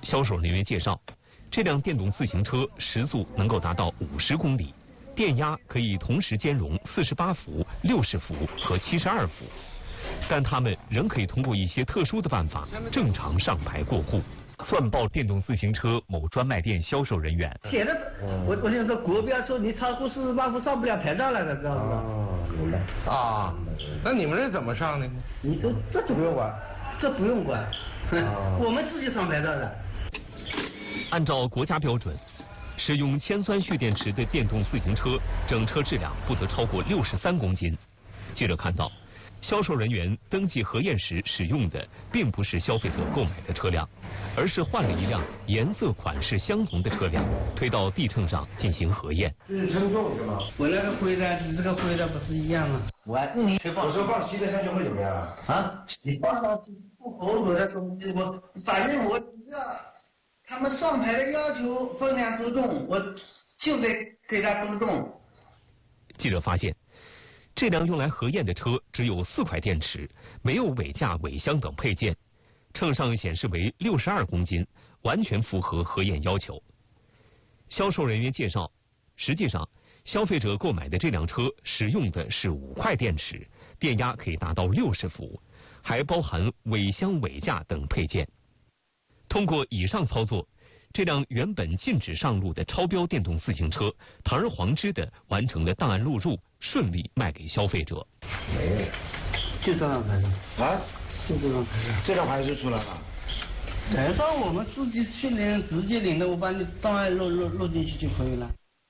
销售人员介绍，这辆电动自行车时速能够达到50公里，电压可以同时兼容48伏、60伏和72伏，但他们仍可以通过一些特殊的办法正常上牌过户。算报电动自行车某专卖店销售人员写的，我想说国标说你超过48伏上不了牌照了，知道吗？ 明白。啊，那你们是怎么上的呢？ 你这不用管，这不用管，我们自己上牌照的。 按照国家标准，使用铅酸蓄电池的电动自行车整车质量不得超过63公斤。记者看到，销售人员登记核验时使用的并不是消费者购买的车辆，而是换了一辆颜色款式相同的车辆，推到地秤上进行核验。 这是称重是吗？我那个灰的，你这个灰的不是一样吗？我说放吸的上去会怎么样啊？你放上去不合我的东西，反正我只要他们上牌的要求分量多重，我就得给他多重。 记者发现，这辆用来核验的车只有4块电池，没有尾架、尾箱等配件，秤上显示为62公斤，完全符合核验要求。销售人员介绍，实际上消费者购买的这辆车使用的是5块电池，电压可以达到60伏，还包含尾箱、尾架等配件。通过以上操作，这辆原本禁止上路的超标电动自行车堂而皇之的完成了档案录入，顺利卖给消费者。 没有，就这张牌照啊， 是这张牌照， 这张牌就出来了。 牌照我们自己去领，直接领的，我把你档案录进去就可以了。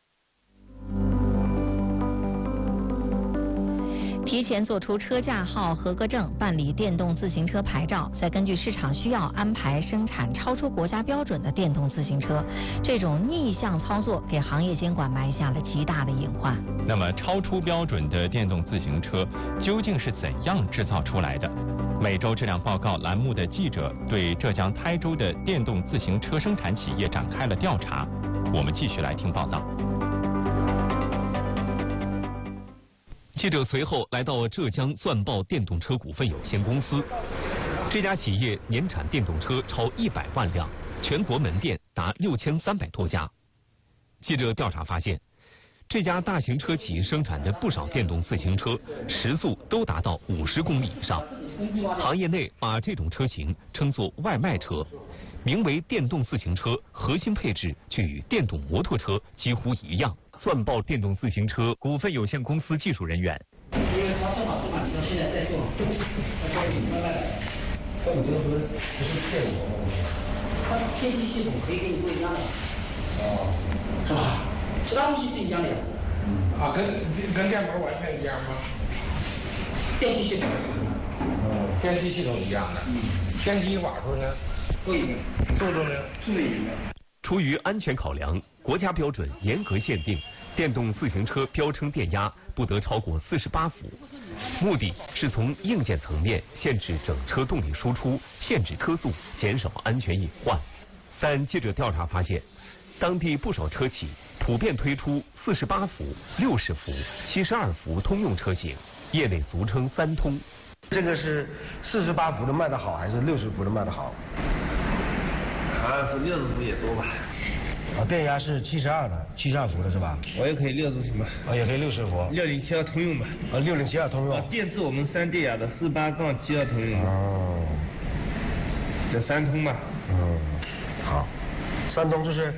提前做出车架号合格证，办理电动自行车牌照，再根据市场需要安排生产超出国家标准的电动自行车，这种逆向操作给行业监管埋下了极大的隐患。 那么，超出标准的电动自行车究竟是怎样制造出来的？每周质量报告栏目的记者对浙江台州的电动自行车生产企业展开了调查，我们继续来听报道。 记者随后来到浙江钻豹电动车股份有限公司，这家企业年产电动车超100万辆，全国门店达6300多家。记者调查发现，这家大型车企生产的不少电动自行车时速都达到50公里以上，行业内把这种车型称作外卖车，名为电动自行车，核心配置却与电动摩托车几乎一样。钻豹电动自行车股份有限公司技术人员， 因为他正好你到现在在做，那你这个不是电摩吗？它天气系统可以给你不一样的，是吧？其他东西是一样的呀。 啊，跟电摩完全一样吗？ 电气系统。 电气系统一样的。电机瓦数呢？ 不一样。 速度呢？ 不一样。 出于安全考量，国家标准严格限定，电动自行车标称电压不得超过48伏，目的是从硬件层面限制整车动力输出，限制车速，减少安全隐患。但记者调查发现，当地不少车企普遍推出48伏、60伏、72伏通用车型，业内俗称3通。 这个是48伏的卖得好，还是60伏的卖得好？ 好像是60伏也多吧。 电压是72伏的是吧？ 我也可以60伏吧。 也可以60伏。 6072通用吧。 6072通用。 电自我们3电压的48-72通用。 哦。 这3通吧。 好。3通就是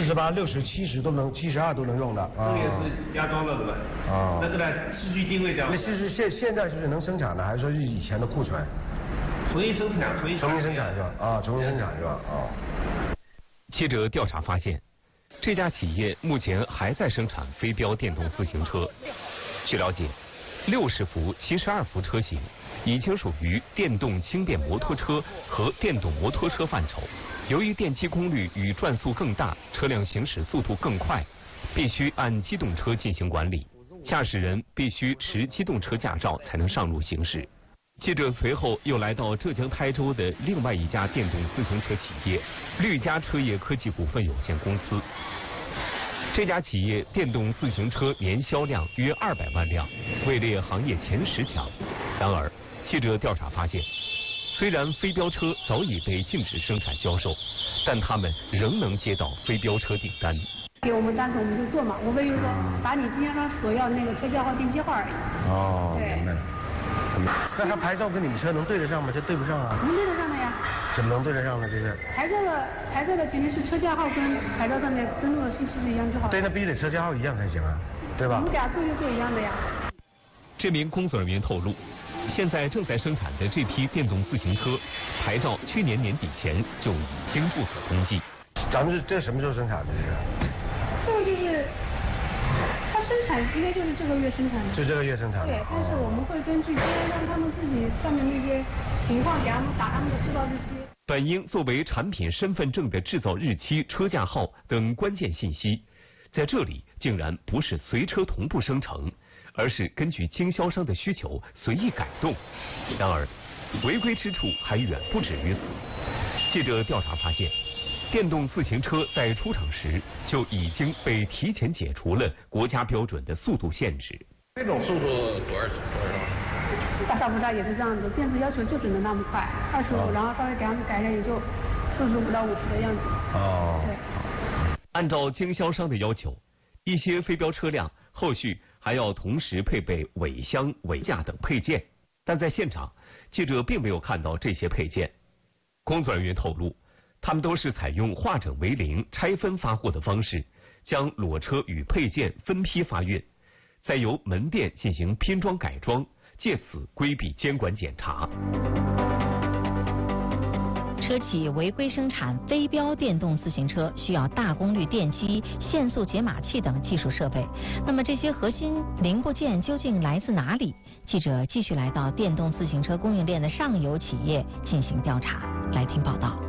48、60、70都能，72都能用的。 这个也是加装了的吧？那个呢，数据定位掉。 那现在是能生产的，还是说是以前的库存？ 重新生产是吧？ 重新生产是吧？ 记者调查发现，这家企业目前还在生产非标电动自行车。据了解，60伏、72伏车型已经属于电动轻便摩托车和电动摩托车范畴。由于电机功率与转速更大，车辆行驶速度更快，必须按机动车进行管理，驾驶人必须持机动车驾照才能上路行驶。记者随后又来到浙江台州的另外一家电动自行车企业绿嘉车业科技股份有限公司。这家企业电动自行车年销量约200万辆，位列行业前10强。然而，记者调查发现， 虽然飞镖车早已被禁止生产销售，但他们仍能接到飞镖车订单。 给我们单子我们就做嘛，无非就是说把你经销商所要那个车架号、电机号而已。 哦， 对。 明白。那他牌照跟你车能对得上吗？这对不上啊。 能对得上的呀。 怎么能对得上呢？这是。 牌照的前提是车架号跟牌照上面登录的信息是一样就好。 对，那必须得车架号一样才行啊，对吧？ 我们俩做就做一样的呀。 这名工作人员透露，现在正在生产的这批电动自行车，牌照去年年底前就已经注册登记。 咱们这什么时候生产的？ 这个就是它生产应该就是这个月生产的。 就这个月生产的。 对，但是我们会根据经销商他们自己上面那些情况，给他们打他们的制造日期。 本应作为产品身份证的制造日期、车架号等关键信息，在这里竟然不是随车同步生成，而是根据经销商的需求随意改动。然而，违规之处还远不止于此。记者调查发现，电动自行车在出厂时就已经被提前解除了国家标准的速度限制。 这种速度多少？ 大差不差也是这样子，电子要求就只能那么快，25，然后稍微给他们改一下也就45到50的样子。 哦。 对。 按照经销商的要求，一些飞镖车辆后续还要同时配备尾箱、尾架等配件，但在现场，记者并没有看到这些配件。工作人员透露，他们都是采用化整为零、拆分发货的方式，将裸车与配件分批发运，再由门店进行拼装改装，借此规避监管检查。 车企违规生产飞镖电动自行车需要大功率电机、限速解码器等技术设备。那么这些核心零部件究竟来自哪里？记者继续来到电动自行车供应链的上游企业进行调查。来听报道。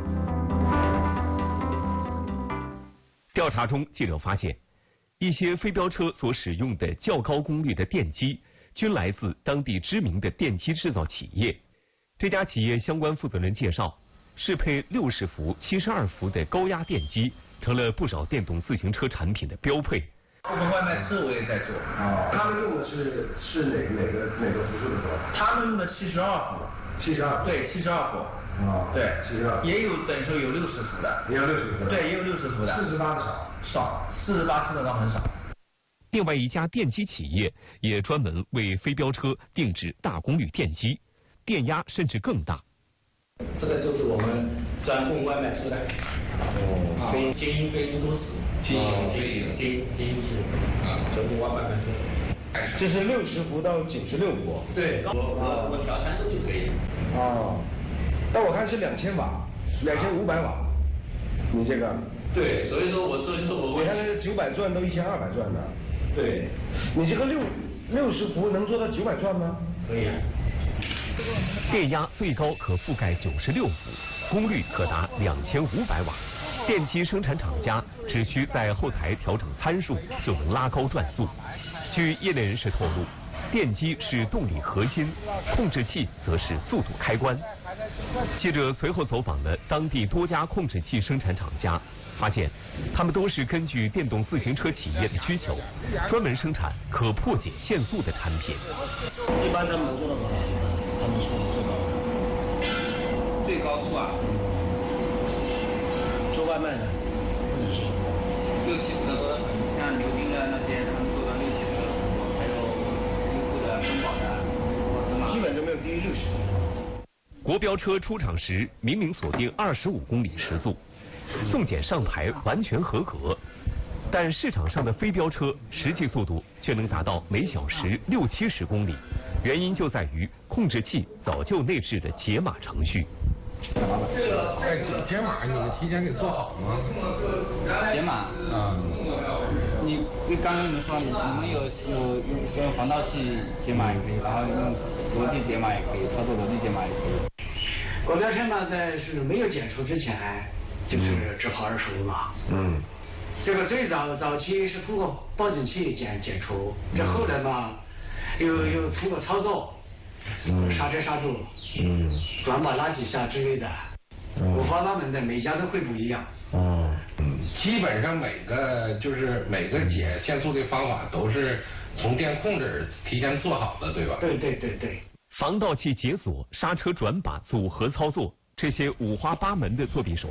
调查中，记者发现，一些飞镖车所使用的较高功率的电机，均来自当地知名的电机制造企业。这家企业相关负责人介绍，适配60伏、72伏的高压电机，成了不少电动自行车产品的标配。 我们外卖车我也在做。 他们用的是哪个伏数的多？ 他们用的72伏。 72。 对，72伏。对，72。也有等于说有60伏的。 也有60伏的。 对，也有60伏的。 48的少，48基本上很少。 另外一家电机企业也专门为飞镖车定制大功率电机，电压甚至更大。 这个就是我们专供外卖车的。非精英非都市。精英是专供外卖车。 这是60伏到96伏。 对，我调参数就可以。 但我看是2000瓦，2500瓦。你这个？ 对，所以说我你看那个900转都1200转呢。 对。 你这个60伏能做到900转吗？ 可以啊。 电压最高可覆盖96伏，功率可达2500瓦。电机生产厂家只需在后台调整参数，就能拉高转速。据业内人士透露，电机是动力核心，控制器则是速度开关。记者随后走访了当地多家控制器生产厂家，发现他们都是根据电动自行车企业的需求，专门生产可破解限速的产品。 一般他们做到多少？他们说最高速啊， 做外卖的 60-70的都很，像牛津的那些他们做到60-70的，还有优步的、奔宝的， 基本都没有低于60。 国标车出厂时明明锁定25公里时速，送检上牌完全合格，但市场上的飞镖车实际速度却能达到每小时60-70公里，原因就在于控制器早就内置的解码程序。 解码你们提前给做好吗？ 解码你刚刚你们说你们有用防盗器解码也可以，然后用逻辑解码也可以，操作逻辑解码也可以。 国标车呢，在是没有检出之前，就是只跑25码。这个最早期是通过报警器检出，这后来嘛，又通过操作，刹车刹住，转把拉几下之类的，五花八门的，每家都会不一样。 基本上每个解限速的方法都是从电控制提前做好的，对吧？ 对。 防盗器解锁、刹车转把组合操作，这些五花八门的作弊手